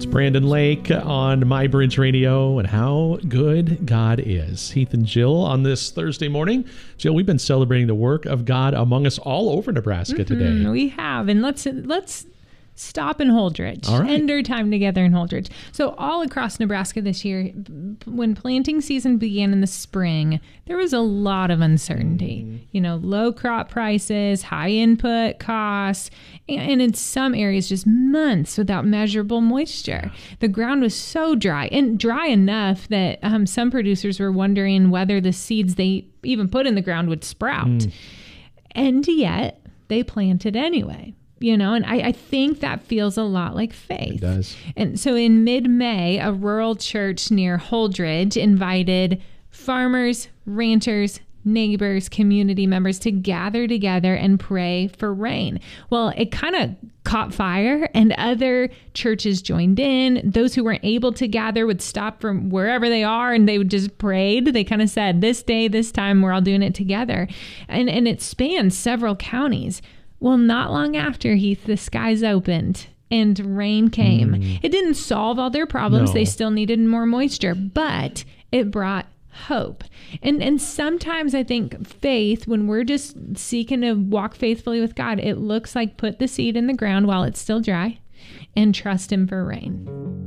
Brandon Lake on My Bridge Radio and how good God is. Heath and Jill on this Thursday morning. Jill, we've been celebrating the work of God among us all over Nebraska today. We have. And let's stop in Holdrege. All right. End our time together in Holdrege. So all across Nebraska this year, when planting season began in the spring, there was a lot of uncertainty. Low crop prices, high input costs, and in some areas just months without measurable moisture. The ground was so dry, and dry enough that some producers were wondering whether the seeds they even put in the ground would sprout. And yet they planted anyway. And I think that feels a lot like faith. It does. And so in mid-May, a rural church near Holdrege invited farmers, ranchers, neighbors, community members to gather together and pray for rain. Well, it kind of caught fire and other churches joined in. Those who weren't able to gather would stop from wherever they are and they would just prayed. They kind of said, this day, this time, we're all doing it together. And it spanned several counties. Well, not long after, Heath, the skies opened and rain came. It didn't solve all their problems. No. They still needed more moisture, but it brought hope. And sometimes I think faith, when we're just seeking to walk faithfully with God, it looks like put the seed in the ground while it's still dry and trust Him for rain.